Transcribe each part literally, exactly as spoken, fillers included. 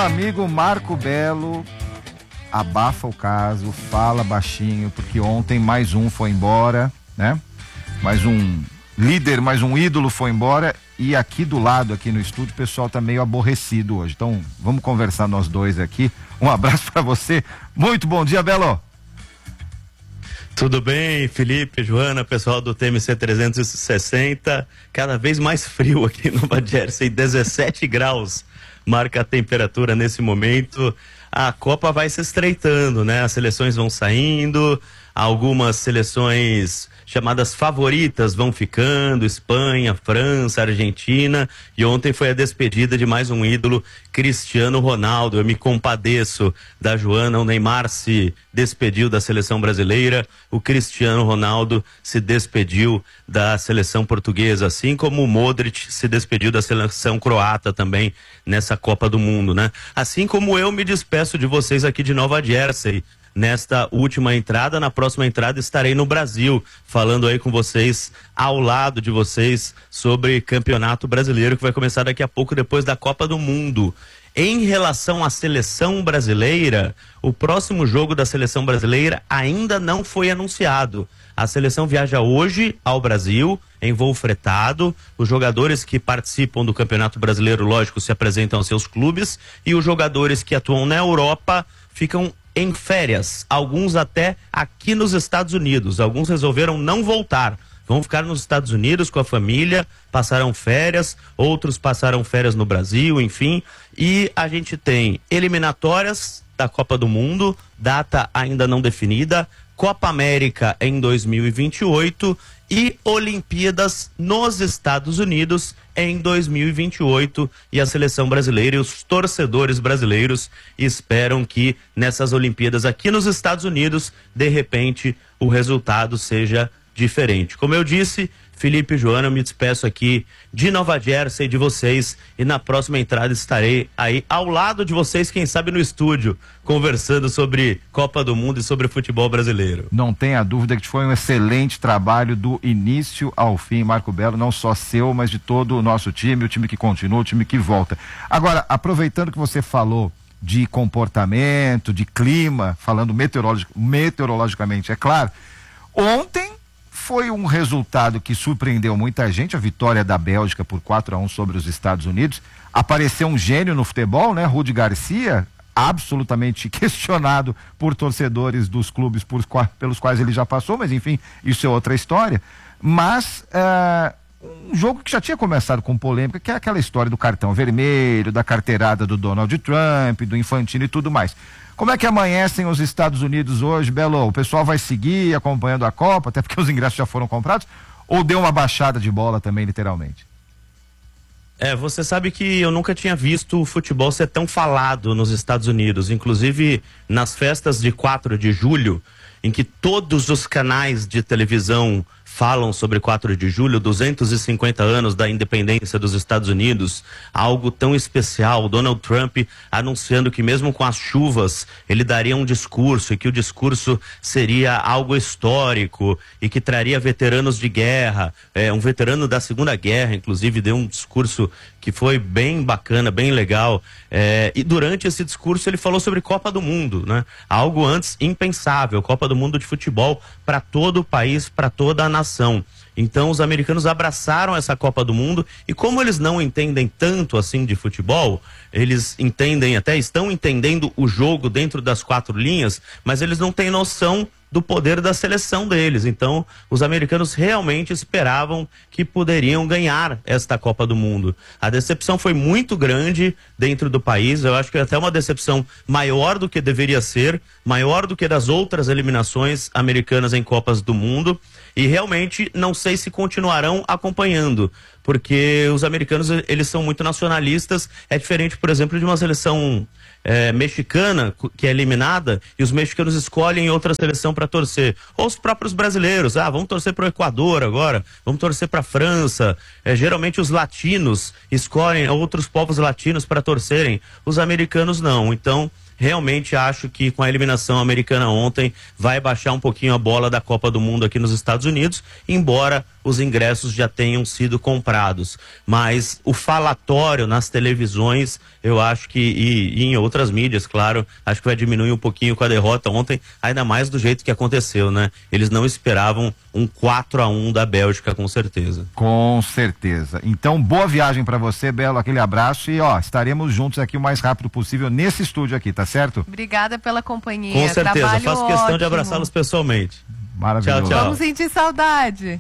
amigo Marco Belo abafa o caso, fala baixinho, porque ontem mais um foi embora, né? Mais um líder, mais um ídolo foi embora, e aqui do lado, aqui no estúdio, o pessoal tá meio aborrecido hoje. Então, vamos conversar nós dois aqui. Um abraço para você. Muito bom dia, Belo. Tudo bem, Felipe, Joana, pessoal do T M C trezentos e sessenta, cada vez mais frio aqui em Nova Jersey, dezessete graus marca a temperatura nesse momento. A Copa vai se estreitando, né? As seleções vão saindo, algumas seleções chamadas favoritas vão ficando, Espanha, França, Argentina, e ontem foi a despedida de mais um ídolo, Cristiano Ronaldo. Eu me compadeço da Joana, o Neymar se despediu da seleção brasileira, o Cristiano Ronaldo se despediu da seleção portuguesa, assim como o Modric se despediu da seleção croata também nessa Copa do Mundo, né? Assim como eu me despeço de vocês aqui de Nova Jersey, nesta última entrada. Na próxima entrada estarei no Brasil, falando aí com vocês, ao lado de vocês, sobre Campeonato Brasileiro, que vai começar daqui a pouco, depois da Copa do Mundo. Em relação à seleção brasileira, o próximo jogo da seleção brasileira ainda não foi anunciado. A seleção viaja hoje ao Brasil, em voo fretado. Os jogadores que participam do Campeonato Brasileiro, lógico, se apresentam aos seus clubes, e os jogadores que atuam na Europa ficam em férias, alguns até aqui nos Estados Unidos. Alguns resolveram não voltar, vão ficar nos Estados Unidos com a família, passaram férias, outros passaram férias no Brasil, enfim. E a gente tem eliminatórias da Copa do Mundo, data ainda não definida, Copa América em dois mil e vinte e oito e Olimpíadas nos Estados Unidos em dois mil e vinte e oito, e a seleção brasileira e os torcedores brasileiros esperam que nessas Olimpíadas aqui nos Estados Unidos, de repente, o resultado seja diferente. Como eu disse, Felipe e Joana, eu me despeço aqui de Nova Jersey, de vocês, e na próxima entrada estarei aí ao lado de vocês, quem sabe no estúdio, conversando sobre Copa do Mundo e sobre futebol brasileiro. Não tenha dúvida que foi um excelente trabalho do início ao fim, Marco Belo, não só seu, mas de todo o nosso time, o time que continua, o time que volta. Agora, aproveitando que você falou de comportamento, de clima, falando meteorologi- meteorologicamente, é claro, ontem foi um resultado que surpreendeu muita gente, a vitória da Bélgica por quatro a um sobre os Estados Unidos. Apareceu um gênio no futebol, né? Rudi Garcia, absolutamente questionado por torcedores dos clubes por, pelos quais ele já passou, mas enfim, isso é outra história. Mas uh, um jogo que já tinha começado com polêmica, que é aquela história do cartão vermelho, da carteirada do Donald Trump, do Infantino e tudo mais. Como é que amanhecem os Estados Unidos hoje, Belo? O pessoal vai seguir acompanhando a Copa, até porque os ingressos já foram comprados? Ou deu uma baixada de bola também, literalmente? É, você sabe que eu nunca tinha visto o futebol ser tão falado nos Estados Unidos. Inclusive, nas festas de quatro de julho, em que todos os canais de televisão falam sobre quatro de julho, duzentos e cinquenta anos da independência dos Estados Unidos, algo tão especial. Donald Trump anunciando que mesmo com as chuvas ele daria um discurso, e que o discurso seria algo histórico e que traria veteranos de guerra. É, um veterano da Segunda Guerra, inclusive, deu um discurso que foi bem bacana, bem legal. É, e durante esse discurso ele falou sobre Copa do Mundo, né? Algo antes impensável, Copa do Mundo de futebol para todo o país, para toda a nação. Então os americanos abraçaram essa Copa do Mundo, e como eles não entendem tanto assim de futebol, eles entendem, até estão entendendo o jogo dentro das quatro linhas, mas eles não têm noção do poder da seleção deles. Então os americanos realmente esperavam que poderiam ganhar esta Copa do Mundo. A decepção foi muito grande dentro do país. Eu acho que até uma decepção maior do que deveria ser, maior do que das outras eliminações americanas em Copas do Mundo, e realmente não sei se continuarão acompanhando, porque os americanos, eles são muito nacionalistas. É diferente, por exemplo, de uma seleção É, mexicana, que é eliminada, e os mexicanos escolhem outra seleção para torcer. Ou os próprios brasileiros, ah, vamos torcer para o Equador agora, vamos torcer para a França. É, geralmente os latinos escolhem outros povos latinos para torcerem, os americanos não. Então, realmente acho que com a eliminação americana ontem vai baixar um pouquinho a bola da Copa do Mundo aqui nos Estados Unidos, embora os ingressos já tenham sido comprados. Mas o falatório nas televisões, eu acho que, e, e em outras mídias, claro, acho que vai diminuir um pouquinho com a derrota ontem, ainda mais do jeito que aconteceu, né? Eles não esperavam um quatro a um da Bélgica, com certeza. Com certeza. Então, boa viagem para você, Belo, aquele abraço e, ó, estaremos juntos aqui o mais rápido possível nesse estúdio aqui, tá certo? Obrigada pela companhia. Com certeza, Trabalho faço questão ótimo. de abraçá-los pessoalmente. Maravilhoso. Tchau, tchau. Vamos sentir saudade.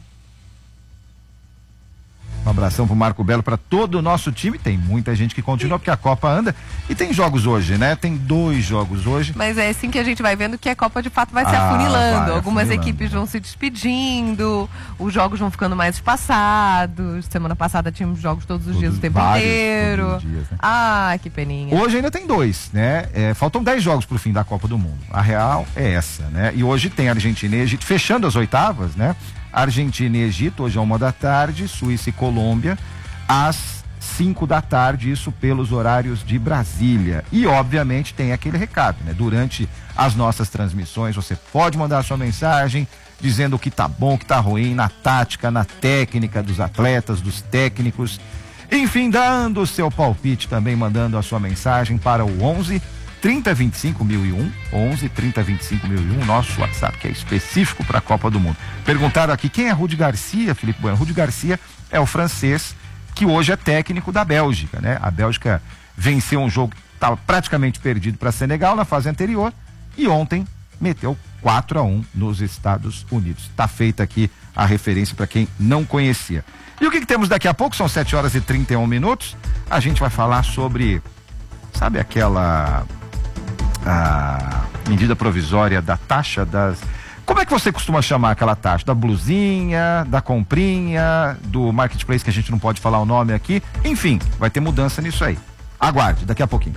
Um abração pro Marco Belo, para todo o nosso time. Tem muita gente que continua, porque a Copa anda. E tem jogos hoje, né? Tem dois jogos hoje. Mas é assim que a gente vai vendo que a Copa de fato vai se Ah, afunilando. vai, Algumas afunilando. equipes vão se despedindo, os jogos vão ficando mais espaçados. Semana passada tínhamos jogos todos os Todos, dias, o tempo vários, inteiro. todos os dias, né? Ah, que peninha. Hoje ainda tem dois, né? É, faltam dez jogos pro fim da Copa do Mundo. A real é essa, né? E hoje tem Argentina e Egito, fechando as oitavas, né? Argentina e Egito, hoje é uma da tarde, Suíça e Colômbia, às cinco da tarde, isso pelos horários de Brasília. E obviamente tem aquele recado, né? Durante as nossas transmissões, você pode mandar sua mensagem dizendo o que tá bom, o que tá ruim, na tática, na técnica dos atletas, dos técnicos. Enfim, dando o seu palpite também, mandando a sua mensagem para o onze, trinta, vinte e cinco mil e um, onze, trinta, vinte e cinco mil e um, nosso WhatsApp, que é específico para a Copa do Mundo. Perguntaram aqui, quem é Rudi Garcia, Felipe Bueno? Rudi Garcia é o francês que hoje é técnico da Bélgica, né? A Bélgica venceu um jogo que estava praticamente perdido para Senegal na fase anterior e ontem meteu quatro a um nos Estados Unidos. Tá feita aqui a referência para quem não conhecia. E o que, que temos daqui a pouco? São sete horas e trinta e um minutos. A gente vai falar sobre, sabe aquela a medida provisória da taxa das... Como é que você costuma chamar aquela taxa? Da blusinha, da comprinha, do marketplace que a gente não pode falar o nome aqui? Enfim, vai ter mudança nisso aí. Aguarde, daqui a pouquinho.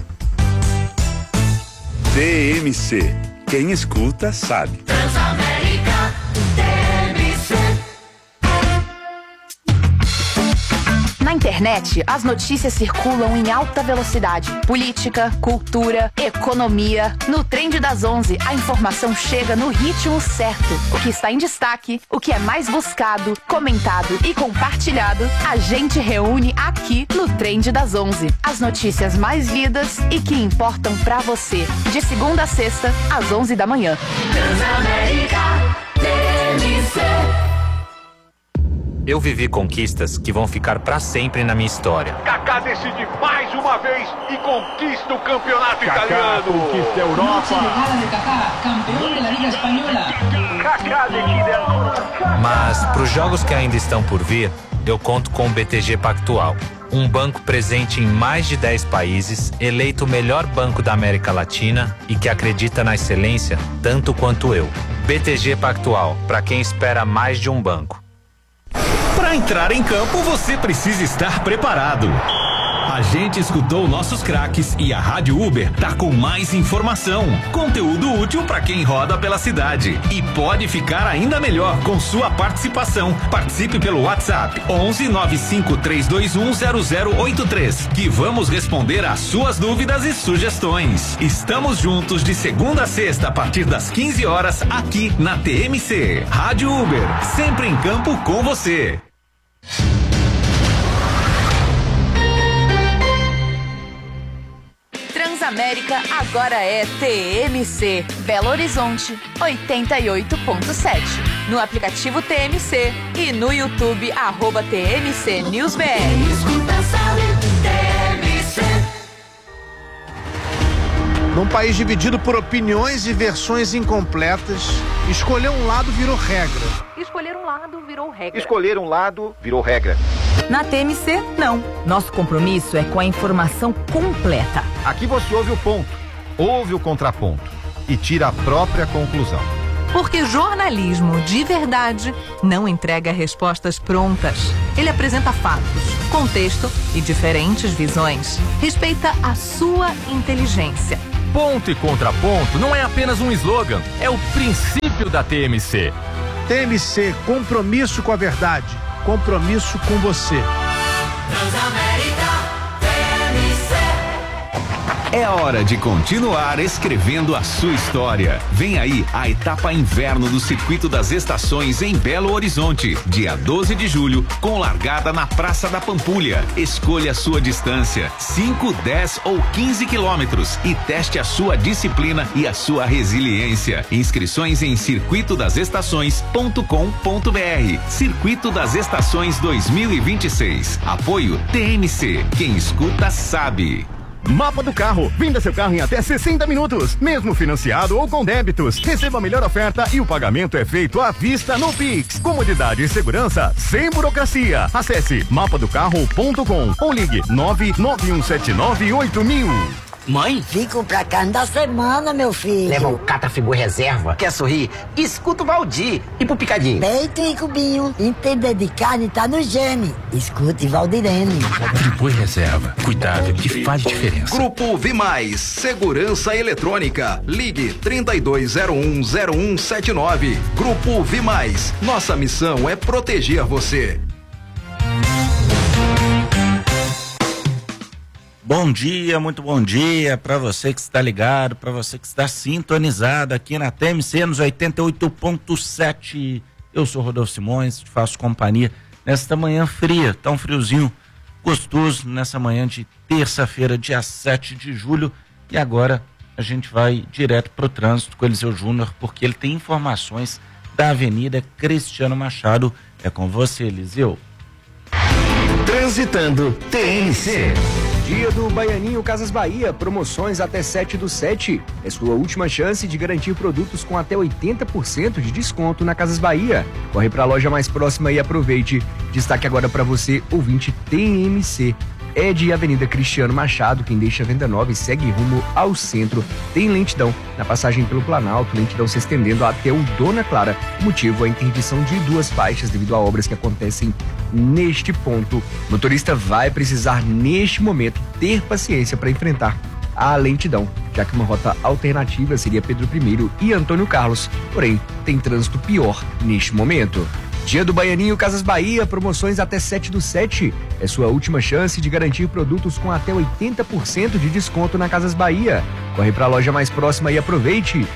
T M C. Quem escuta sabe. Transamérica T M C. Na internet, as notícias circulam em alta velocidade. Política, cultura, economia. No Trend das onze, a informação chega no ritmo certo. O que está em destaque, o que é mais buscado, comentado e compartilhado, a gente reúne aqui no Trend das onze. As notícias mais lidas e que importam pra você. De segunda a sexta, às onze da manhã. Transamérica T M C. Eu vivi conquistas que vão ficar pra sempre na minha história. Kaká decide mais uma vez e conquista o campeonato Kaká italiano. conquista a Europa. Kaká decide agora. Mas pros jogos que ainda estão por vir, eu conto com o B T G Pactual. Um banco presente em mais de dez países, eleito o melhor banco da América Latina e que acredita na excelência tanto quanto eu. B T G Pactual, para quem espera mais de um banco. Para entrar em campo, você precisa estar preparado. A gente escutou nossos craques e a Rádio Uber tá com mais informação, conteúdo útil para quem roda pela cidade e pode ficar ainda melhor com sua participação. Participe pelo WhatsApp onze nove cinco três dois um zero zero oito três que vamos responder às suas dúvidas e sugestões. Estamos juntos de segunda a sexta a partir das quinze horas aqui na T M C. Rádio Uber, sempre em campo com você. Transamérica agora é T M C. Belo Horizonte, oitenta e oito ponto sete. No aplicativo T M C e no YouTube, arroba T M C News B R. Quem escuta sabe, T M C. Num país dividido por opiniões e versões incompletas, escolher um lado virou regra. Escolher um lado virou regra. Escolher um lado virou regra. Na T M C, não. Nosso compromisso é com a informação completa. Aqui você ouve o ponto, ouve o contraponto e tira a própria conclusão. Porque jornalismo de verdade não entrega respostas prontas. Ele apresenta fatos, contexto e diferentes visões. Respeita a sua inteligência. Ponto e contraponto não é apenas um slogan, é o princípio da T M C. T M C, compromisso com a verdade, compromisso com você. Transamérica T M C. É hora de continuar escrevendo a sua história. Vem aí a etapa inverno do Circuito das Estações em Belo Horizonte, dia doze de julho, com largada na Praça da Pampulha. Escolha a sua distância, cinco, dez ou quinze quilômetros, e teste a sua disciplina e a sua resiliência. Inscrições em circuito das estações ponto com ponto br. Circuito das Estações dois mil e vinte e seis. Apoio T M C. Quem escuta sabe. Mapa do Carro. Venda seu carro em até sessenta minutos, mesmo financiado ou com débitos. Receba a melhor oferta e o pagamento é feito à vista no Pix. Comodidade e segurança sem burocracia. Acesse mapa do carro ponto com ou ligue nove nove um sete nove oito mil. Mãe? Fico pra carne da semana, meu filho. Leva o Catafibu Reserva. Quer sorrir? Escuta o Valdir. E pro Picadinho? Peito e cubinho. Entender de carne tá no gene. Escute Valdirene. Fribu Reserva. Cuidado que faz diferença. Grupo Vimais. Segurança eletrônica. Ligue trinta e dois zero um zero um sete nove. Grupo Vimais. Nossa missão é proteger você. Bom dia, muito bom dia para você que está ligado, para você que está sintonizado aqui na T M C nos oitenta e oito ponto sete. Eu sou Rodolfo Simões, te faço companhia nesta manhã fria, tão friozinho, gostoso, nessa manhã de terça-feira, dia sete de julho. E agora a gente vai direto para o trânsito com Eliseu Júnior, porque ele tem informações da Avenida Cristiano Machado. É com você, Eliseu. Transitando T M C. Dia do Baianinho Casas Bahia, promoções até sete do sete. É sua última chance de garantir produtos com até oitenta por cento de desconto na Casas Bahia. Corre para a loja mais próxima e aproveite. Destaque agora para você, ouvinte T M C. É de Avenida Cristiano Machado, quem deixa a venda nova e segue rumo ao centro. Tem lentidão na passagem pelo Planalto, lentidão se estendendo até o Dona Clara. O motivo é a interdição de duas faixas devido a obras que acontecem neste ponto. O motorista vai precisar, neste momento, ter paciência para enfrentar a lentidão, já que uma rota alternativa seria Pedro I e Antônio Carlos. Porém, tem trânsito pior neste momento. Dia do Baianinho Casas Bahia, promoções até sete do sete. É sua última chance de garantir produtos com até oitenta por cento de desconto na Casas Bahia. Corre para a loja mais próxima e aproveite.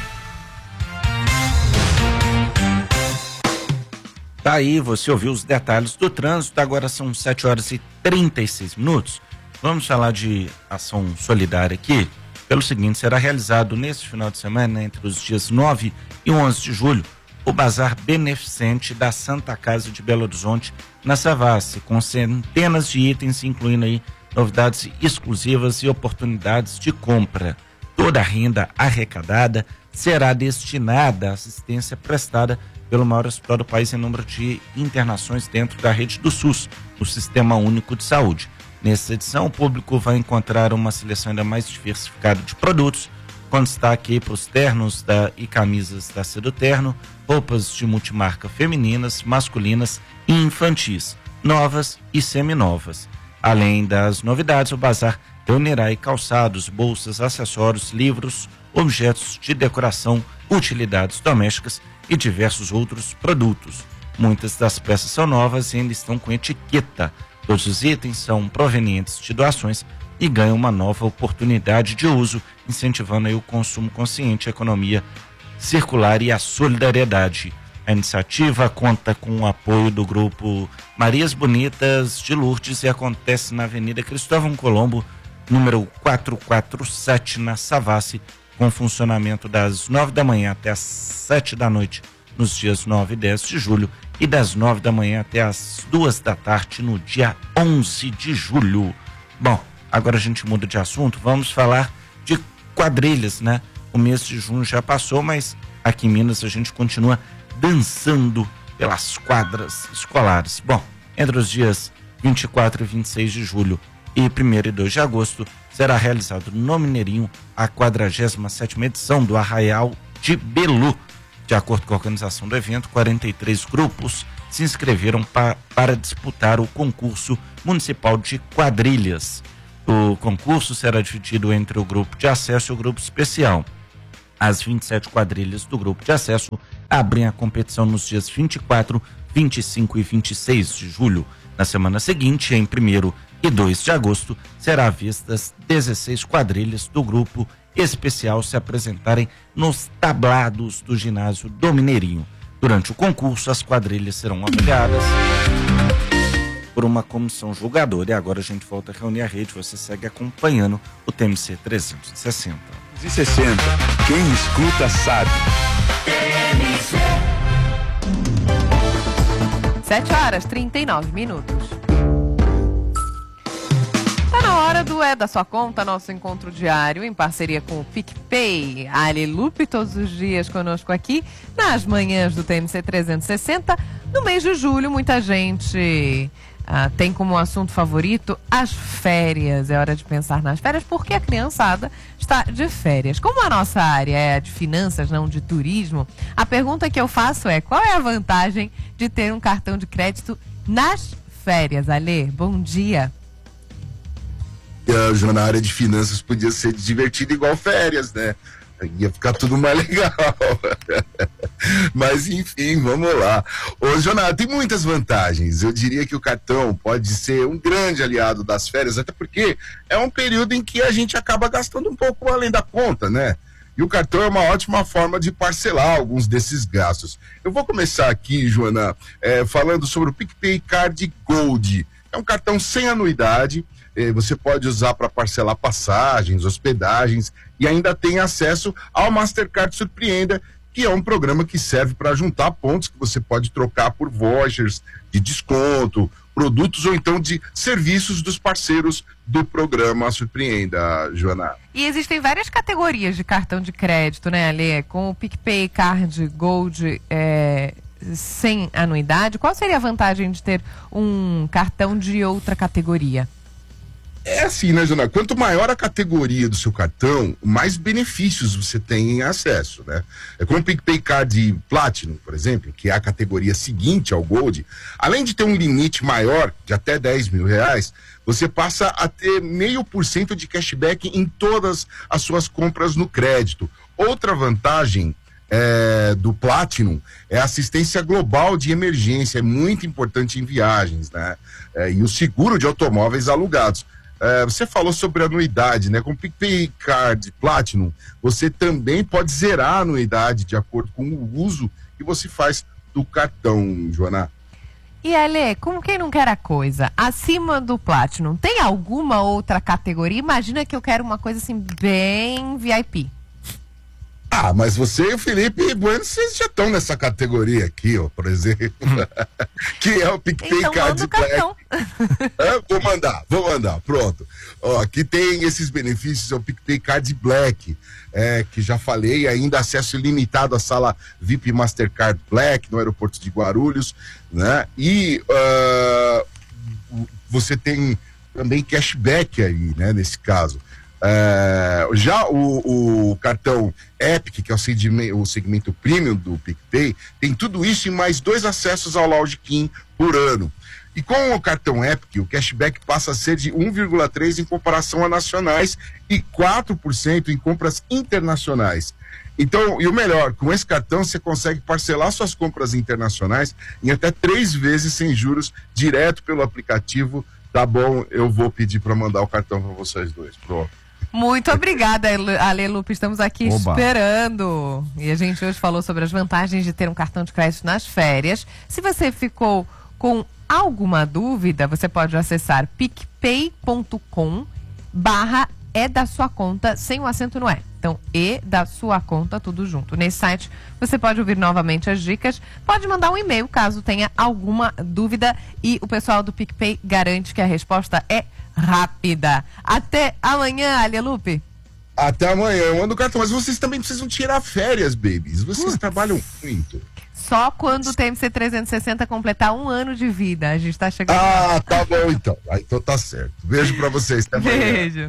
Tá aí, você ouviu os detalhes do trânsito. Agora são sete horas e trinta e seis minutos. Vamos falar de ação solidária aqui. Pelo seguinte, será realizado neste final de semana, entre os dias nove e onze de julho, o Bazar Beneficente da Santa Casa de Belo Horizonte, na Savassi, com centenas de itens, incluindo aí novidades exclusivas e oportunidades de compra. Toda a renda arrecadada será destinada à assistência prestada pelo maior hospital do país em número de internações dentro da rede do SUS, o Sistema Único de Saúde. Nessa edição, o público vai encontrar uma seleção ainda mais diversificada de produtos, com destaque para os ternos da, e camisas da Cedo Terno, roupas de multimarca femininas, masculinas e infantis, novas e seminovas. Além das novidades, o bazar reunirá aí calçados, bolsas, acessórios, livros, objetos de decoração, utilidades domésticas e diversos outros produtos. Muitas das peças são novas e ainda estão com etiqueta. Todos os itens são provenientes de doações e ganham uma nova oportunidade de uso, incentivando aí o consumo consciente, a economia circular e a solidariedade. A iniciativa conta com o apoio do grupo Marias Bonitas de Lourdes e acontece na Avenida Cristóvão Colombo, número quatrocentos e quarenta e sete, na Savassi, com funcionamento das nove da manhã até as sete da noite, nos dias nove e dez de julho, e das nove da manhã até as duas da tarde, no dia onze de julho. Bom, agora a gente muda de assunto, vamos falar de quadrilhas, né? O mês de junho já passou, mas aqui em Minas a gente continua dançando pelas quadras escolares. Bom, entre os dias vinte e quatro e vinte e seis de julho e primeiro e dois de agosto, será realizado no Mineirinho a quadragésima sétima edição do Arraial de Belu. De acordo com a organização do evento, quarenta e três grupos se inscreveram pa, para disputar o concurso municipal de quadrilhas. O concurso será dividido entre o grupo de acesso e o grupo especial. As vinte e sete quadrilhas do grupo de acesso abrem a competição nos dias vinte e quatro, vinte e cinco e vinte e seis de julho. Na semana seguinte, em primeiro e dois de agosto, será vistas dezesseis quadrilhas do grupo especial se apresentarem nos tablados do ginásio do Mineirinho. Durante o concurso, as quadrilhas serão avaliadas por uma comissão julgadora. E agora a gente volta a reunir a rede. Você segue acompanhando o T M C trezentos e sessenta. trezentos e sessenta. Quem escuta sabe. sete horas e trinta e nove minutos. Tá na hora do É da Sua Conta, nosso encontro diário em parceria com o PicPay. Ali Lupe todos os dias conosco aqui nas manhãs do T M C trezentos e sessenta. No mês de julho, muita gente ah, tem como assunto favorito as férias. É hora de pensar nas férias porque a criançada está de férias. Como a nossa área é de finanças, não de turismo, a pergunta que eu faço é: qual é a vantagem de ter um cartão de crédito nas férias? Alê, bom dia. Uh, na área de finanças podia ser divertido igual férias, né? Ia ficar tudo mais legal. Mas enfim, vamos lá. Ô, Jonathan, tem muitas vantagens. Eu diria que o cartão pode ser um grande aliado das férias, até porque é um período em que a gente acaba gastando um pouco além da conta, né? E o cartão é uma ótima forma de parcelar alguns desses gastos. Eu vou começar aqui, Joana, é, falando sobre o PicPay Card Gold. É um cartão sem anuidade. Você pode usar para parcelar passagens, hospedagens e ainda tem acesso ao Mastercard Surpreenda, que é um programa que serve para juntar pontos que você pode trocar por vouchers de desconto, produtos ou então de serviços dos parceiros do programa Surpreenda, Joana. E existem várias categorias de cartão de crédito, né, Alê? Com o PicPay Card Gold é, sem anuidade, qual seria a vantagem de ter um cartão de outra categoria? É assim, né, Jana? Quanto maior a categoria do seu cartão, mais benefícios você tem em acesso, né? É como o PicPay Card Platinum, por exemplo, que é a categoria seguinte ao Gold. Além de ter um limite maior, de até dez mil reais, você passa a ter meio por cento de cashback em todas as suas compras no crédito. Outra vantagem É, do Platinum é a assistência global de emergência, é muito importante em viagens, né? É, e o seguro de automóveis alugados. É, você falou sobre anuidade, né? Com o PicPay Card Platinum, você também pode zerar a anuidade de acordo com o uso que você faz do cartão, Joana. E Alê, como quem não quer a coisa, acima do Platinum, tem alguma outra categoria? Imagina que eu quero uma coisa assim bem V I P. Ah, mas você e o Felipe Bueno, vocês já estão nessa categoria aqui, ó, por exemplo. Que é o PicPay então, Card Black. É, vou mandar, vou mandar, pronto. Ó, aqui tem esses benefícios, é o PicPay Card Black, é, que já falei, ainda acesso ilimitado à sala V I P Mastercard Black no aeroporto de Guarulhos, né? E uh, você tem também cashback aí, né, nesse caso. É, já o, o cartão Epic, que é o segmento, o segmento premium do PicPay, tem tudo isso e mais dois acessos ao Lounge King por ano. E com o cartão Epic, o cashback passa a ser de um vírgula três por cento em comparação a nacionais e quatro por cento em compras internacionais. Então, e o melhor, com esse cartão você consegue parcelar suas compras internacionais em até três vezes sem juros, direto pelo aplicativo. Tá bom, eu vou pedir para mandar o cartão para vocês dois. Pronto. Muito obrigada, Ale Lupe. Estamos aqui Oba. esperando. E a gente hoje falou sobre as vantagens de ter um cartão de crédito nas férias. Se você ficou com alguma dúvida, você pode acessar picpay.com barra é da sua conta, sem o acento no é. Então, e da sua conta, tudo junto. Nesse site, você pode ouvir novamente as dicas, pode mandar um e-mail caso tenha alguma dúvida e o pessoal do PicPay garante que a resposta é rápida. Até amanhã, Ale Lupe. Até amanhã, eu mando o cartão, mas vocês também precisam tirar férias, babies. Vocês Putz. trabalham muito. Só quando o T M C trezentos e sessenta completar um ano de vida, a gente tá chegando. Ah, tá bom então. Ah, então tá certo. Beijo pra vocês, até amanhã. Beijo.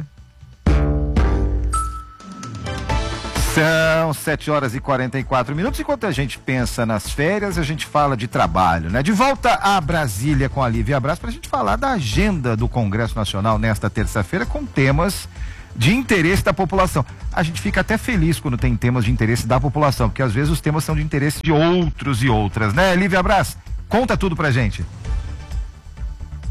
São sete horas e quarenta e quatro minutos. Enquanto a gente pensa nas férias, a gente fala de trabalho, né? De volta a Brasília com a Lívia Braz para a gente falar da agenda do Congresso Nacional nesta terça-feira com temas de interesse da população. A gente fica até feliz quando tem temas de interesse da população, porque às vezes os temas são de interesse de outros e outras, né? Lívia Braz, conta tudo pra gente.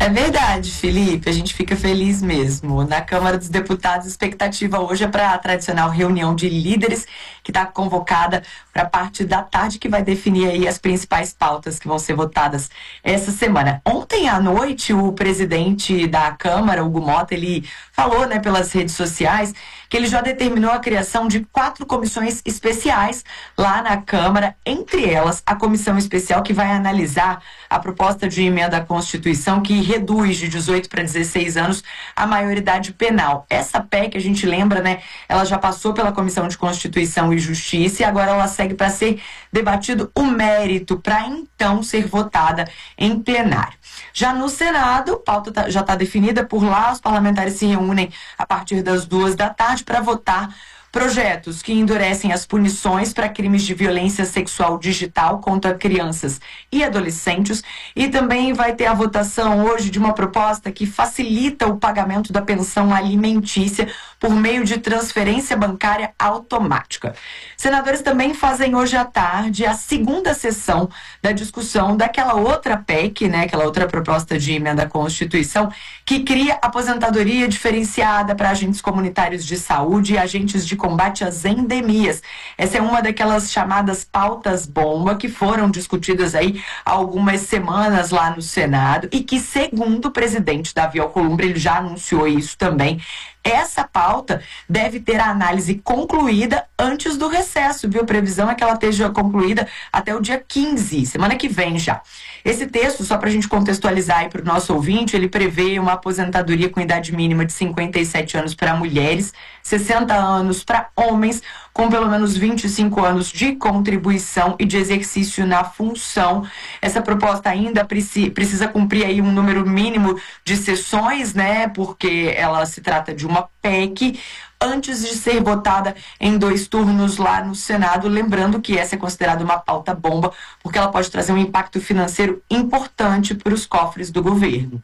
É verdade, Felipe, a gente fica feliz mesmo. Na Câmara dos Deputados, a expectativa hoje é para a tradicional reunião de líderes que está convocada para a parte da tarde, que vai definir aí as principais pautas que vão ser votadas essa semana. Ontem à noite, o presidente da Câmara, Hugo Mota, ele falou, né, pelas redes sociais que ele já determinou a criação de quatro comissões especiais lá na Câmara, entre elas a comissão especial que vai analisar a proposta de emenda à Constituição que reduz de dezoito para dezesseis anos a maioridade penal. Essa P E C, a gente lembra, né, ela já passou pela Comissão de Constituição e Justiça e agora ela segue para ser debatido o mérito, para então ser votada em plenário. Já no Senado, a pauta tá, já está definida por lá, os parlamentares se reúnem a partir das duas da tarde para votar projetos que endurecem as punições para crimes de violência sexual digital contra crianças e adolescentes, e também vai ter a votação hoje de uma proposta que facilita o pagamento da pensão alimentícia por meio de transferência bancária automática. Senadores também fazem hoje à tarde a segunda sessão da discussão daquela outra P E C, né, aquela outra proposta de emenda à Constituição, que cria aposentadoria diferenciada para agentes comunitários de saúde e agentes de combate às endemias. Essa é uma daquelas chamadas pautas bomba que foram discutidas aí há algumas semanas lá no Senado e que, segundo o presidente Davi Alcolumbre, ele já anunciou isso também, essa pauta deve ter a análise concluída antes do recesso, viu? A previsão é que ela esteja concluída até o dia quinze, semana que vem já. Esse texto, só para a gente contextualizar aí para o nosso ouvinte, ele prevê uma aposentadoria com idade mínima de cinquenta e sete anos para mulheres, sessenta anos para homens, com pelo menos vinte e cinco anos de contribuição e de exercício na função. Essa proposta ainda preci- precisa cumprir aí um número mínimo de sessões, né? Porque ela se trata de uma P E C, antes de ser votada em dois turnos lá no Senado. Lembrando que essa é considerada uma pauta bomba, porque ela pode trazer um impacto financeiro importante para os cofres do governo.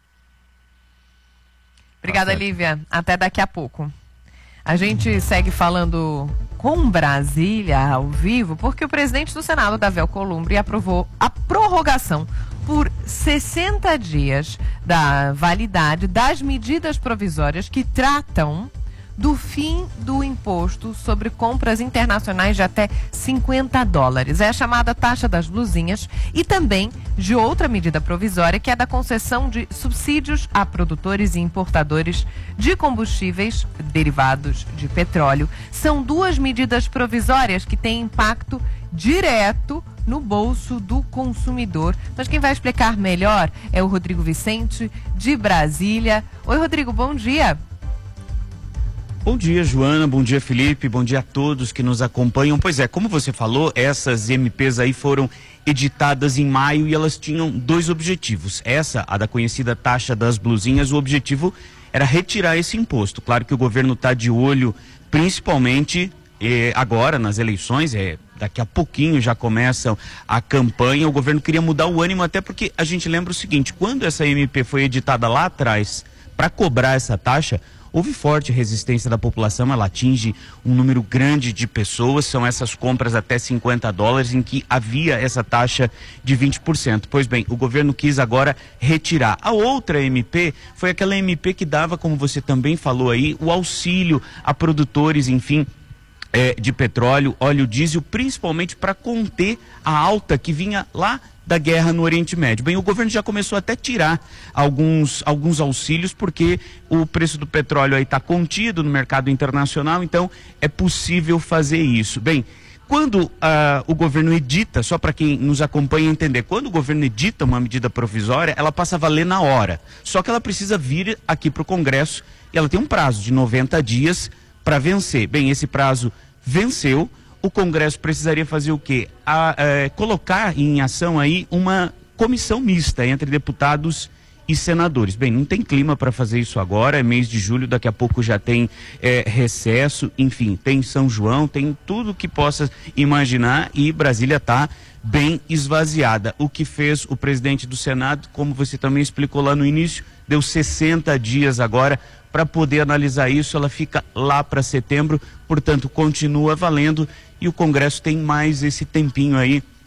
Obrigada, Lívia. Até daqui a pouco. A gente segue falando com Brasília ao vivo, porque o presidente do Senado, Davi Alcolumbre, aprovou a prorrogação por sessenta dias da validade das medidas provisórias que tratam do fim do imposto sobre compras internacionais de até cinquenta dólares. É a chamada taxa das blusinhas, e também de outra medida provisória, que é da concessão de subsídios a produtores e importadores de combustíveis derivados de petróleo. São duas medidas provisórias que têm impacto direto no bolso do consumidor. Mas quem vai explicar melhor é o Rodrigo Vicente, de Brasília. Oi, Rodrigo, bom dia. Bom dia, Joana, bom dia, Felipe, bom dia a todos que nos acompanham. Pois é, como você falou, essas M Ps aí foram editadas em maio e elas tinham dois objetivos. Essa, a da conhecida taxa das blusinhas, o objetivo era retirar esse imposto. Claro que o governo está de olho, principalmente eh, agora nas eleições, é, daqui a pouquinho já começa a campanha. O governo queria mudar o ânimo, até porque a gente lembra o seguinte: quando essa M P foi editada lá atrás para cobrar essa taxa, houve forte resistência da população. Ela atinge um número grande de pessoas, são essas compras até cinquenta dólares em que havia essa taxa de vinte por cento. Pois bem, o governo quis agora retirar. A outra M P foi aquela M P que dava, como você também falou aí, o auxílio a produtores, enfim, é, de petróleo, óleo diesel, principalmente para conter a alta que vinha lá da guerra no Oriente Médio. Bem, o governo já começou até a tirar alguns, alguns auxílios, porque o preço do petróleo aí está contido no mercado internacional, então é possível fazer isso. Bem, quando uh, o governo edita, só para quem nos acompanha entender, quando o governo edita uma medida provisória, ela passa a valer na hora. Só que ela precisa vir aqui para o Congresso e ela tem um prazo de noventa dias para vencer. Bem, esse prazo venceu. O Congresso precisaria fazer o quê? A, é, colocar em ação aí uma comissão mista entre deputados e senadores. Bem, não tem clima para fazer isso agora, é mês de julho, daqui a pouco já tem é, recesso, enfim, tem São João, tem tudo que possa imaginar, e Brasília está bem esvaziada. O que fez o presidente do Senado, como você também explicou lá no início, deu sessenta dias agora para poder analisar isso. Ela fica lá para setembro, portanto continua valendo, e o Congresso tem mais esse tempinho aí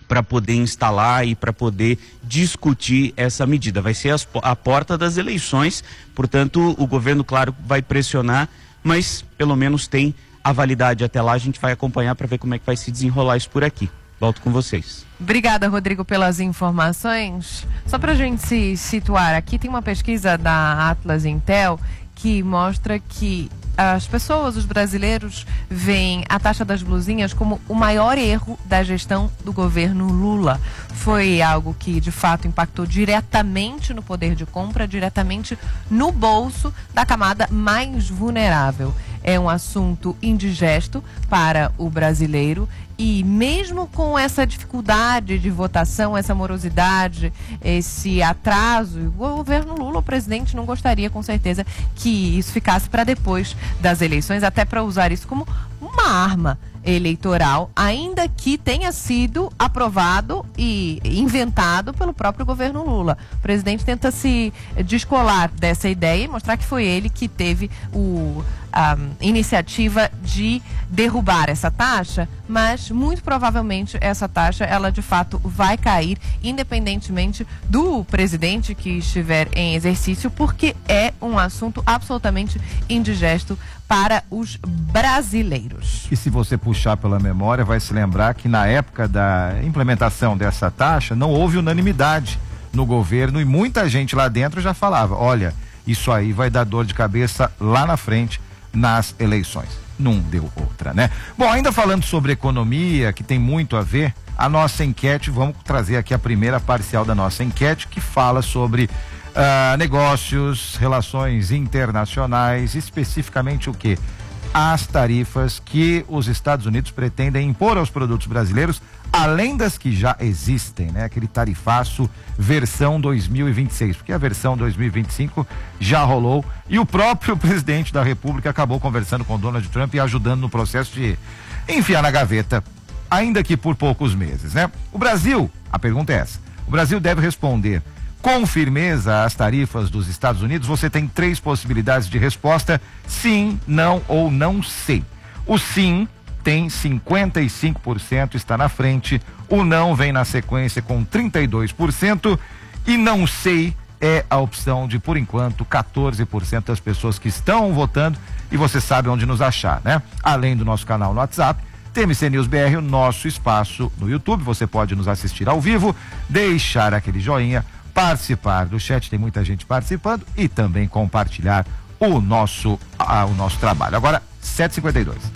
para poder instalar e para poder discutir essa medida. Vai ser as, a porta das eleições, portanto o governo, claro, vai pressionar, mas pelo menos tem a validade até lá. A gente vai acompanhar para ver como é que vai se desenrolar isso por aqui. Volto com vocês. Obrigada, Rodrigo, pelas informações. Só para a gente se situar aqui, tem uma pesquisa da Atlas Intel que mostra que as pessoas, os brasileiros, veem a taxa das blusinhas como o maior erro da gestão do governo Lula. Foi algo que, de fato, impactou diretamente no poder de compra, diretamente no bolso da camada mais vulnerável. É um assunto indigesto para o brasileiro e mesmo com essa dificuldade de votação, essa morosidade, esse atraso, o governo Lula, o presidente, não gostaria com certeza que isso ficasse para depois das eleições, até para usar isso como uma arma eleitoral, ainda que tenha sido aprovado e inventado pelo próprio governo Lula. O presidente tenta se descolar dessa ideia e mostrar que foi ele que teve o, a iniciativa de derrubar essa taxa, mas muito provavelmente essa taxa, ela de fato vai cair, independentemente do presidente que estiver em exercício, porque é um assunto absolutamente indigesto para os brasileiros. E se você puxar pela memória, vai se lembrar que na época da implementação dessa taxa não houve unanimidade no governo e muita gente lá dentro já falava, olha, isso aí vai dar dor de cabeça lá na frente nas eleições. Não deu outra, né? Bom, ainda falando sobre economia, que tem muito a ver, a nossa enquete, vamos trazer aqui a primeira parcial da nossa enquete, que fala sobre Uh, negócios, relações internacionais, especificamente o que? As tarifas que os Estados Unidos pretendem impor aos produtos brasileiros, além das que já existem, né? Aquele tarifaço versão dois mil e vinte e seis, porque a versão dois mil e vinte e cinco já rolou e o próprio presidente da República acabou conversando com Donald Trump e ajudando no processo de enfiar na gaveta, ainda que por poucos meses, né? O Brasil, a pergunta é essa, o Brasil deve responder com firmeza às tarifas dos Estados Unidos? Você tem três possibilidades de resposta: sim, não ou não sei. O sim tem cinquenta e cinco por cento, está na frente. O não vem na sequência com trinta e dois por cento e não sei é a opção de, por enquanto, quatorze por cento das pessoas que estão votando, e você sabe onde nos achar, né? Além do nosso canal no WhatsApp, T M C News B R, o nosso espaço no YouTube, você pode nos assistir ao vivo, deixar aquele joinha, participar do chat, tem muita gente participando, e também compartilhar o nosso, ah, o nosso trabalho. Agora, sete e cinquenta e dois.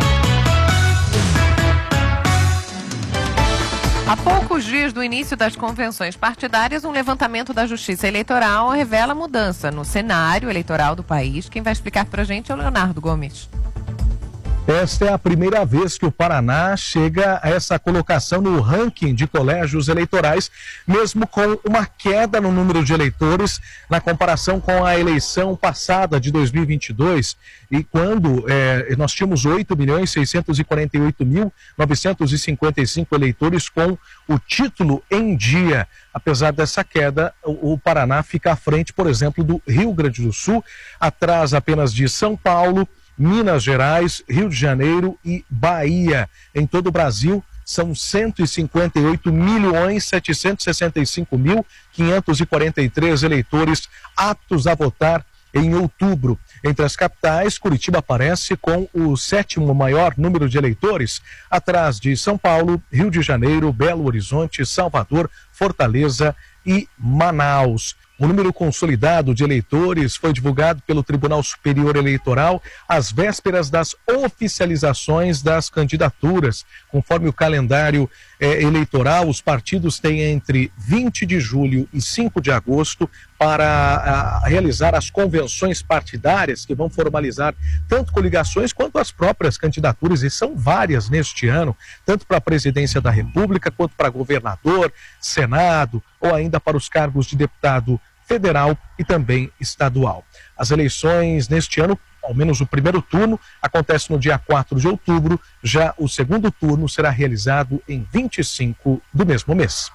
Há poucos dias do início das convenções partidárias, um levantamento da Justiça Eleitoral revela mudança no cenário eleitoral do país. Quem vai explicar pra gente é o Leonardo Gomes. Esta é a primeira vez que o Paraná chega a essa colocação no ranking de colégios eleitorais, mesmo com uma queda no número de eleitores na comparação com a eleição passada de dois mil e vinte e dois, e quando eh, nós tínhamos oito milhões seiscentos e quarenta e oito mil novecentos e cinquenta e cinco eleitores com o título em dia. Apesar dessa queda, o, o Paraná fica à frente, por exemplo, do Rio Grande do Sul, atrás apenas de São Paulo, Minas Gerais, Rio de Janeiro e Bahia. Em todo o Brasil, são cento e cinquenta e oito milhões setecentos e sessenta e cinco mil quinhentos e quarenta e três eleitores aptos a votar em outubro. Entre as capitais, Curitiba aparece com o sétimo maior número de eleitores, atrás de São Paulo, Rio de Janeiro, Belo Horizonte, Salvador, Fortaleza e Manaus. O número consolidado de eleitores foi divulgado pelo Tribunal Superior Eleitoral às vésperas das oficializações das candidaturas. Conforme o calendário eh, eleitoral, os partidos têm entre vinte de julho e cinco de agosto para a, realizar as convenções partidárias, que vão formalizar tanto coligações quanto as próprias candidaturas, e são várias neste ano, tanto para a presidência da República, quanto para governador, Senado, ou ainda para os cargos de deputado federal e também estadual. As eleições neste ano, ao menos o primeiro turno, acontece no dia quatro de outubro, já o segundo turno será realizado em vinte e cinco do mesmo mês.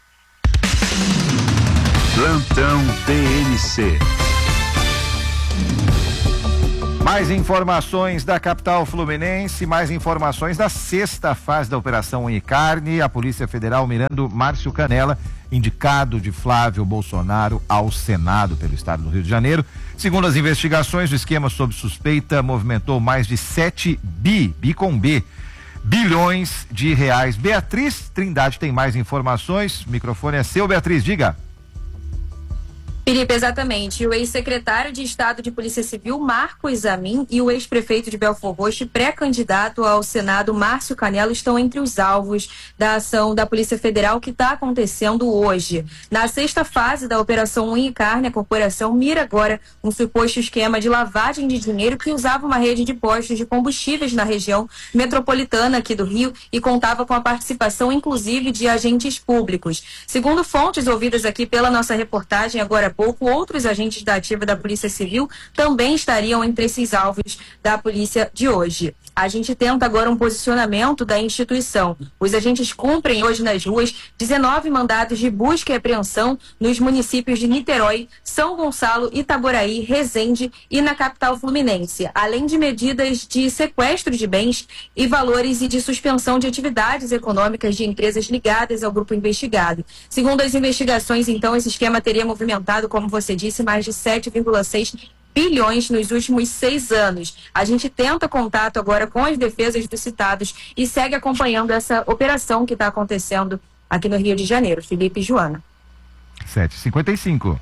Plantão T N C. Mais informações da capital fluminense, mais informações da sexta fase da Operação Unicarne. A Polícia Federal mirando Márcio Canela, indicado de Flávio Bolsonaro ao Senado pelo estado do Rio de Janeiro. Segundo as investigações, o esquema sob suspeita movimentou mais de sete bi, bi com B, bilhões de reais. Beatriz Trindade tem mais informações. O microfone é seu, Beatriz, diga. Felipe, exatamente. O ex-secretário de Estado de Polícia Civil, Marcos Amin, e o ex-prefeito de Belford Roxo, pré-candidato ao Senado, Márcio Canela, estão entre os alvos da ação da Polícia Federal que está acontecendo hoje. Na sexta fase da Operação Unha e Carne, a corporação mira agora um suposto esquema de lavagem de dinheiro que usava uma rede de postos de combustíveis na região metropolitana aqui do Rio e contava com a participação, inclusive, de agentes públicos. Segundo fontes ouvidas aqui pela nossa reportagem agora pouco, outros agentes da ativa da Polícia Civil também estariam entre esses alvos da polícia de hoje. A gente tenta agora um posicionamento da instituição. Os agentes cumprem hoje nas ruas dezenove mandados de busca e apreensão nos municípios de Niterói, São Gonçalo, Itaboraí, Resende e na capital fluminense, além de medidas de sequestro de bens e valores e de suspensão de atividades econômicas de empresas ligadas ao grupo investigado. Segundo as investigações, então, esse esquema teria movimentado, como você disse, mais de sete vírgula seis bilhões nos últimos seis anos. A gente tenta contato agora com as defesas dos citados e segue acompanhando essa operação que está acontecendo aqui no Rio de Janeiro. Felipe e Joana. sete e cinquenta e cinco.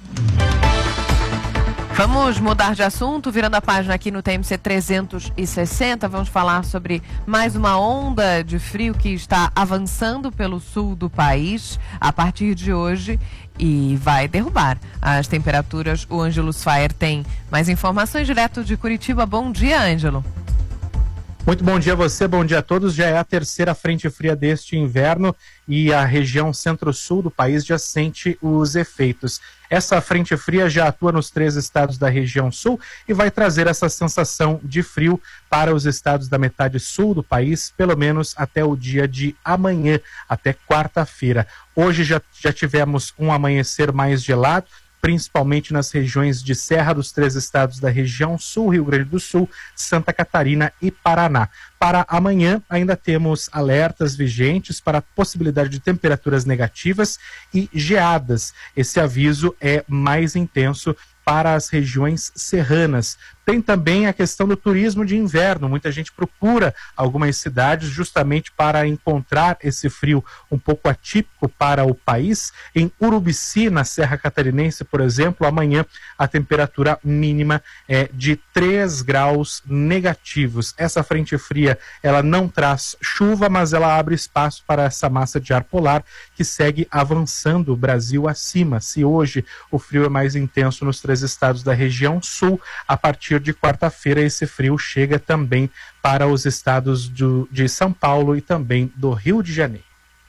Vamos mudar de assunto, virando a página aqui no T M C trezentos e sessenta, vamos falar sobre mais uma onda de frio que está avançando pelo sul do país a partir de hoje e vai derrubar as temperaturas. O Ângelo Sfaer tem mais informações direto de Curitiba. Bom dia, Ângelo. Muito bom dia a você, bom dia a todos. Já é a terceira frente fria deste inverno e a região centro-sul do país já sente os efeitos. Essa frente fria já atua nos três estados da região sul e vai trazer essa sensação de frio para os estados da metade sul do país, pelo menos até o dia de amanhã, até quarta-feira. Hoje já, já tivemos um amanhecer mais gelado, principalmente nas regiões de Serra dos três estados da região sul, Rio Grande do Sul, Santa Catarina e Paraná. Para amanhã, ainda temos alertas vigentes para a possibilidade de temperaturas negativas e geadas. Esse aviso é mais intenso para as regiões serranas. Tem também a questão do turismo de inverno. Muita gente procura algumas cidades justamente para encontrar esse frio um pouco atípico para o país. Em Urubici, na Serra Catarinense, por exemplo, amanhã a temperatura mínima é de três graus negativos. Essa frente fria, ela não traz chuva, mas ela abre espaço para essa massa de ar polar que segue avançando o Brasil acima. Se hoje o frio é mais intenso nos três estados da região sul, a partir de quarta-feira esse frio chega também para os estados do, de São Paulo e também do Rio de Janeiro.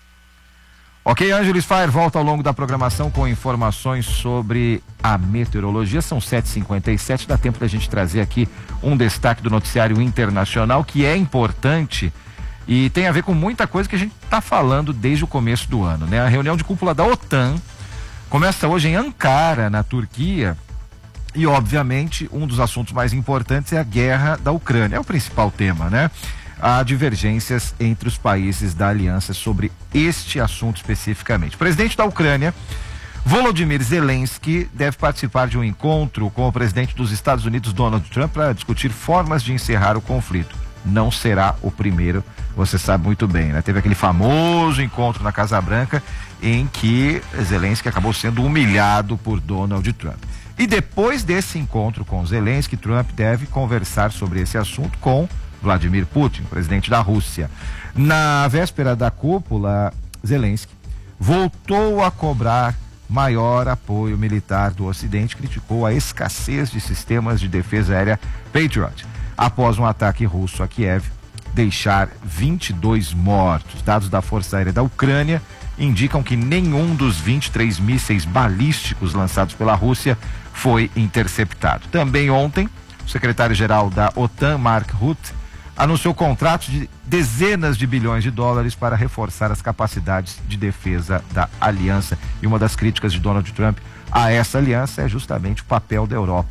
Ok, Ângelo Sfaer volta ao longo da programação com informações sobre a meteorologia. São sete e cinquenta e sete, dá tempo da gente trazer aqui um destaque do noticiário internacional que é importante e tem a ver com muita coisa que a gente está falando desde o começo do ano, né? A reunião de cúpula da OTAN começa hoje em Ankara, na Turquia. E, obviamente, um dos assuntos mais importantes é a guerra da Ucrânia. É o principal tema, né? Há divergências entre os países da aliança sobre este assunto especificamente. O presidente da Ucrânia, Volodymyr Zelensky, deve participar de um encontro com o presidente dos Estados Unidos, Donald Trump, para discutir formas de encerrar o conflito. Não será o primeiro, você sabe muito bem, né? Teve aquele famoso encontro na Casa Branca em que Zelensky acabou sendo humilhado por Donald Trump. E depois desse encontro com Zelensky, Trump deve conversar sobre esse assunto com Vladimir Putin, presidente da Rússia. Na véspera da cúpula, Zelensky voltou a cobrar maior apoio militar do Ocidente, criticou a escassez de sistemas de defesa aérea Patriot, após um ataque russo a Kiev deixar vinte e dois mortos. Dados da Força Aérea da Ucrânia indicam que nenhum dos vinte e três mísseis balísticos lançados pela Rússia foi interceptado. Também ontem, o secretário-geral da OTAN, Mark Rutte, anunciou contratos de dezenas de bilhões de dólares para reforçar as capacidades de defesa da aliança. E uma das críticas de Donald Trump a essa aliança é justamente o papel da Europa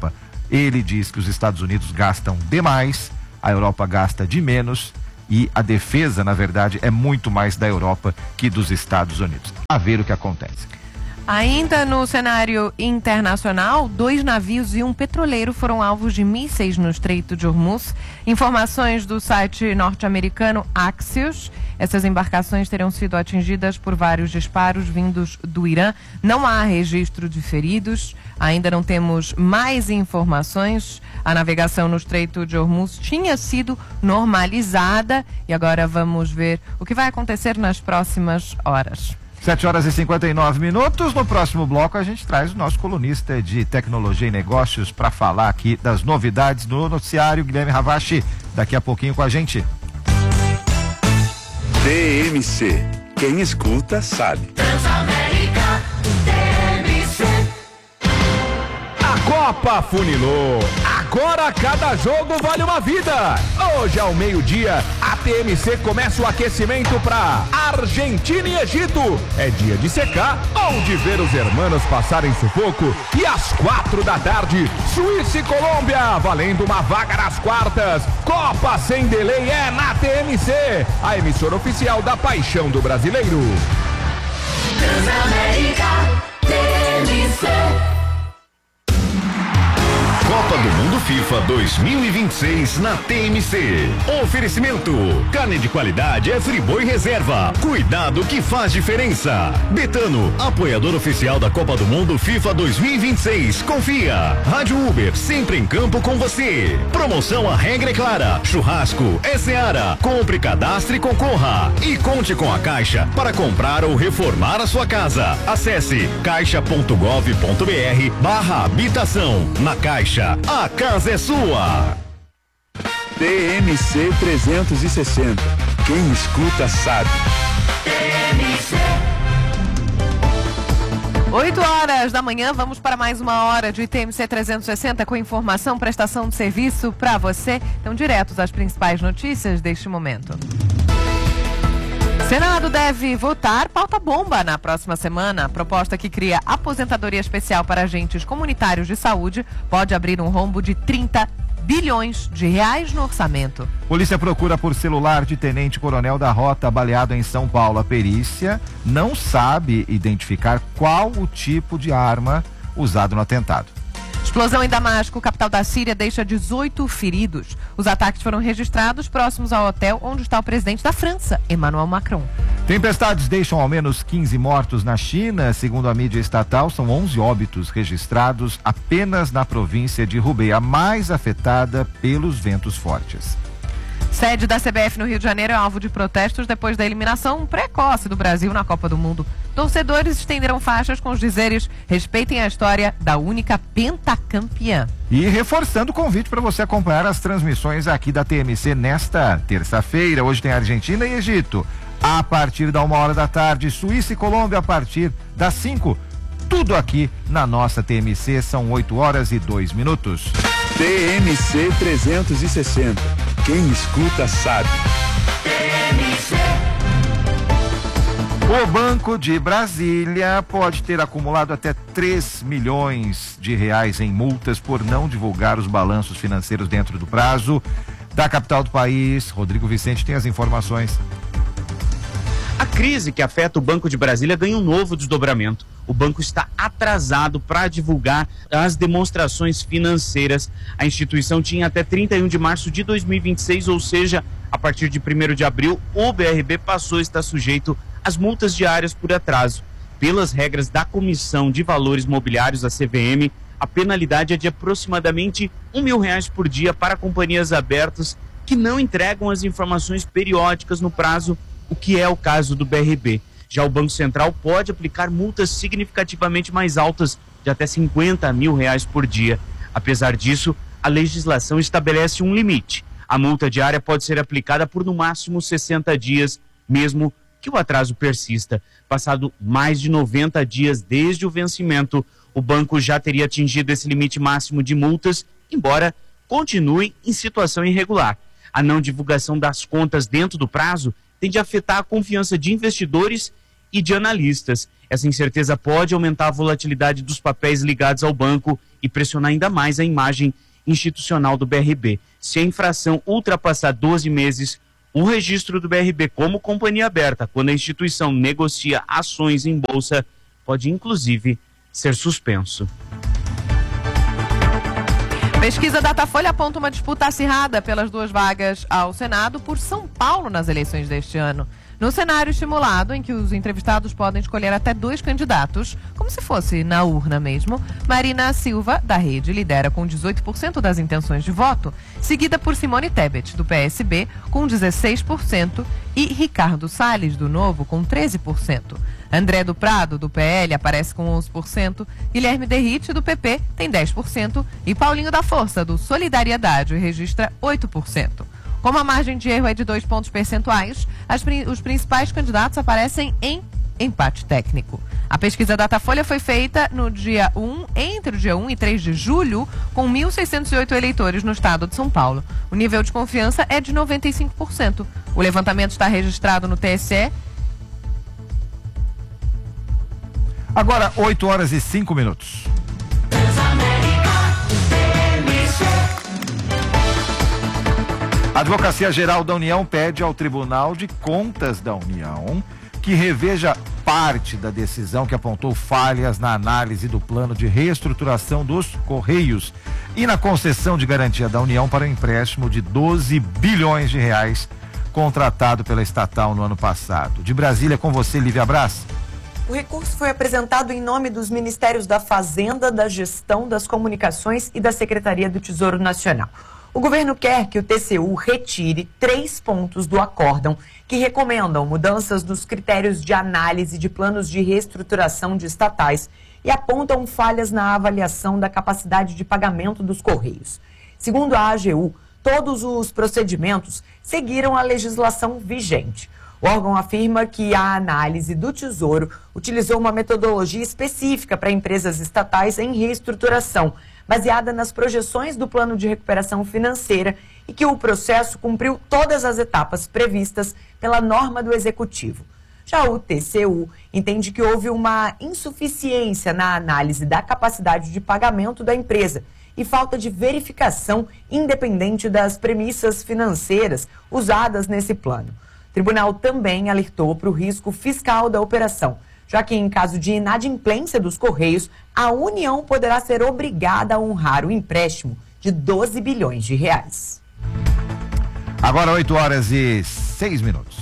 Ele diz que os Estados Unidos gastam demais, a Europa gasta de menos e a defesa, na verdade, é muito mais da Europa que dos Estados Unidos. A ver o que acontece. Ainda no cenário internacional, dois navios e um petroleiro foram alvos de mísseis no Estreito de Hormuz. Informações do site norte-americano Axios. Essas embarcações teriam sido atingidas por vários disparos vindos do Irã. Não há registro de feridos. Ainda não temos mais informações. A navegação no Estreito de Hormuz tinha sido normalizada e agora vamos ver o que vai acontecer nas próximas horas. sete horas e cinquenta e nove minutos. No próximo bloco a gente traz o nosso colunista de tecnologia e negócios para falar aqui das novidades no noticiário, Guilherme Ravache, daqui a pouquinho com a gente. T M C. Quem escuta sabe. Transamérica T M C. A Copa funilou. Agora cada jogo vale uma vida. Hoje ao meio-dia, a T M C começa o aquecimento para Argentina e Egito. É dia de secar ou de ver os hermanos passarem sufoco. E às quatro da tarde, Suíça e Colômbia, valendo uma vaga nas quartas. Copa sem delay é na T M C, a emissora oficial da paixão do brasileiro. Transamérica T M C. Copa do Mundo FIFA dois mil e vinte e seis na T M C. Oferecimento: carne de qualidade é Friboi Reserva. Cuidado que faz diferença. Betano, apoiador oficial da Copa do Mundo FIFA dois mil e vinte e seis. Confia. Rádio Uber, sempre em campo com você. Promoção A Regra é Clara. Churrasco é Seara. Compre, cadastre e concorra. E conte com a Caixa para comprar ou reformar a sua casa. Acesse caixa ponto gov ponto br barra habitação. Na Caixa, a casa é sua. T M C trezentos e sessenta. Quem escuta sabe. T M C. oito horas da manhã, vamos para mais uma hora de T M C trezentos e sessenta com informação, prestação de serviço para você. Então, diretos às principais notícias deste momento. Senado deve votar pauta bomba na próxima semana. A proposta que cria aposentadoria especial para agentes comunitários de saúde pode abrir um rombo de trinta bilhões de reais no orçamento. Polícia procura por celular de tenente-coronel da Rota baleado em São Paulo. A perícia não sabe identificar qual o tipo de arma usado no atentado. Explosão em Damasco, capital da Síria, deixa dezoito feridos. Os ataques foram registrados próximos ao hotel onde está o presidente da França, Emmanuel Macron. Tempestades deixam ao menos quinze mortos na China. Segundo a mídia estatal, são onze óbitos registrados apenas na província de Hubei, a mais afetada pelos ventos fortes. Sede da C B F no Rio de Janeiro é alvo de protestos depois da eliminação precoce do Brasil na Copa do Mundo. Torcedores estenderam faixas com os dizeres: respeitem a história da única pentacampeã. E reforçando o convite para você acompanhar as transmissões aqui da T M C nesta terça-feira. Hoje tem Argentina e Egito. A partir da uma hora da tarde, Suíça e Colômbia a partir das cinco. Tudo aqui na nossa T M C, são oito horas e dois minutos. T M C trezentos e sessenta. Quem escuta sabe. T M C. O Banco de Brasília pode ter acumulado até três milhões de reais em multas por não divulgar os balanços financeiros dentro do prazo. Da capital do país, Rodrigo Vicente tem as informações. A crise que afeta o Banco de Brasília ganha um novo desdobramento. O banco está atrasado para divulgar as demonstrações financeiras. A instituição tinha até trinta e um de março de dois mil e vinte e seis, ou seja, a partir de primeiro de abril, o B R B passou a estar sujeito às multas diárias por atraso. Pelas regras da Comissão de Valores Mobiliários, a C V M, a penalidade é de aproximadamente um mil reais por dia para companhias abertas que não entregam as informações periódicas no prazo, o que é o caso do B R B. Já o Banco Central pode aplicar multas significativamente mais altas, de até cinquenta mil reais por dia. Apesar disso, a legislação estabelece um limite. A multa diária pode ser aplicada por no máximo sessenta dias, mesmo que o atraso persista. Passado mais de noventa dias desde o vencimento, o banco já teria atingido esse limite máximo de multas, embora continue em situação irregular. A não divulgação das contas dentro do prazo tende a afetar a confiança de investidores e de analistas. Essa incerteza pode aumentar a volatilidade dos papéis ligados ao banco e pressionar ainda mais a imagem institucional do B R B. Se a infração ultrapassar doze meses, o registro do B R B como companhia aberta, quando a instituição negocia ações em bolsa, pode inclusive ser suspenso. Pesquisa Datafolha aponta uma disputa acirrada pelas duas vagas ao Senado por São Paulo nas eleições deste ano. No cenário estimulado, em que os entrevistados podem escolher até dois candidatos, como se fosse na urna mesmo, Marina Silva, da Rede, lidera com dezoito por cento das intenções de voto, seguida por Simone Tebet, do P S B, com dezesseis por cento, e Ricardo Salles, do Novo, com treze por cento. André do Prado, do P L, aparece com onze por cento, Guilherme Derrite, do P P, tem dez por cento, e Paulinho da Força, do Solidariedade, registra oito por cento. Como a margem de erro é de dois pontos percentuais, as, os principais candidatos aparecem em empate técnico. A pesquisa Datafolha foi feita no dia um, entre o dia um e três de julho, com mil seiscentos e oito eleitores no estado de São Paulo. O nível de confiança é de noventa e cinco por cento. O levantamento está registrado no T S E. Agora, oito horas e cinco minutos. A Advocacia Geral da União pede ao Tribunal de Contas da União que reveja parte da decisão que apontou falhas na análise do plano de reestruturação dos Correios e na concessão de garantia da União para o empréstimo de doze bilhões de reais contratado pela estatal no ano passado. De Brasília, com você, Lívia Brás. O recurso foi apresentado em nome dos Ministérios da Fazenda, da Gestão, das Comunicações e da Secretaria do Tesouro Nacional. O governo quer que o T C U retire três pontos do acórdão que recomendam mudanças nos critérios de análise de planos de reestruturação de estatais e apontam falhas na avaliação da capacidade de pagamento dos Correios. Segundo a A G U, todos os procedimentos seguiram a legislação vigente. O órgão afirma que a análise do Tesouro utilizou uma metodologia específica para empresas estatais em reestruturação, baseada nas projeções do plano de recuperação financeira e que o processo cumpriu todas as etapas previstas pela norma do Executivo. Já o T C U entende que houve uma insuficiência na análise da capacidade de pagamento da empresa e falta de verificação independente das premissas financeiras usadas nesse plano. O tribunal também alertou para o risco fiscal da operação, já que em caso de inadimplência dos Correios, a União poderá ser obrigada a honrar o empréstimo de doze bilhões de reais. Agora oito horas e seis minutos.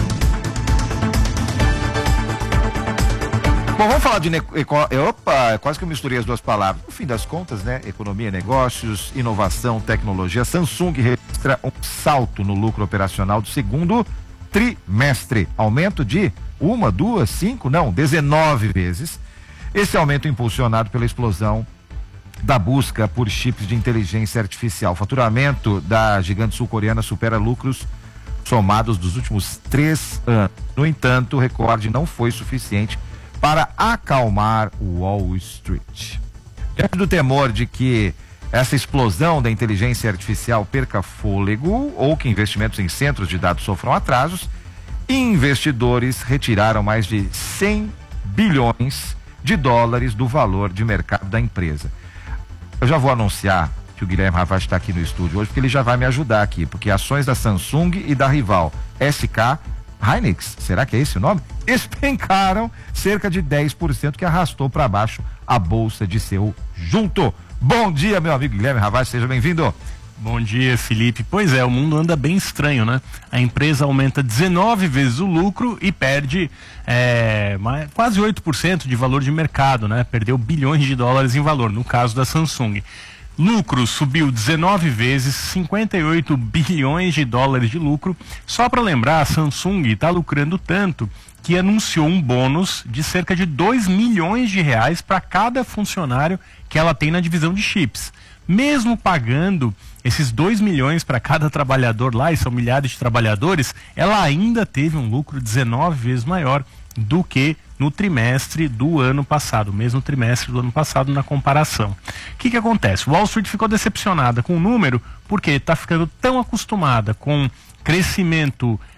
Bom, vamos falar de... Eco... Opa, quase que eu misturei as duas palavras. No fim das contas, né? Economia, negócios, inovação, tecnologia. Samsung registra um salto no lucro operacional do segundo trimestre. Aumento de uma, duas, cinco, não, dezenove vezes. Esse aumento impulsionado pela explosão da busca por chips de inteligência artificial. O faturamento da gigante sul-coreana supera lucros somados dos últimos três anos. No entanto, o recorde não foi suficiente para acalmar o Wall Street. Diante do temor de que essa explosão da inteligência artificial perca fôlego ou que investimentos em centros de dados sofram atrasos, investidores retiraram mais de cem bilhões de dólares do valor de mercado da empresa. Eu já vou anunciar que o Guilherme Ravaz está aqui no estúdio hoje, porque ele já vai me ajudar aqui, porque ações da Samsung e da rival S K Hynix, será que é esse o nome? Despencaram cerca de dez por cento, que arrastou para baixo a bolsa de Seul junto. Bom dia, meu amigo Guilherme Ravaz, seja bem-vindo. Bom dia, Felipe. Pois é, o mundo anda bem estranho, né? A empresa aumenta dezenove vezes o lucro e perde é, mais, quase oito por cento de valor de mercado, né? Perdeu bilhões de dólares em valor, no caso da Samsung. Lucro subiu dezenove vezes, cinquenta e oito bilhões de dólares de lucro. Só para lembrar, a Samsung está lucrando tanto que anunciou um bônus de cerca de dois milhões de reais para cada funcionário que ela tem na divisão de chips. Mesmo pagando esses dois milhões para cada trabalhador lá, e são milhares de trabalhadores, ela ainda teve um lucro dezenove vezes maior do que no trimestre do ano passado, mesmo trimestre do ano passado na comparação. O que que acontece? O Wall Street ficou decepcionada com o número porque está ficando tão acostumada com crescimento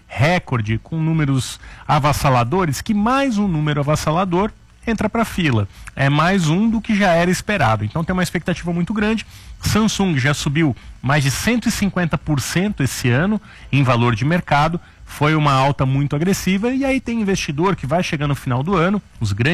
recorde, com números avassaladores, que mais um número avassalador entra para a fila. É mais um do que já era esperado. Então tem uma expectativa muito grande. Samsung já subiu mais de cento e cinquenta por cento esse ano em valor de mercado. Foi uma alta muito agressiva, e aí tem investidor que vai chegando no final do ano, os grandes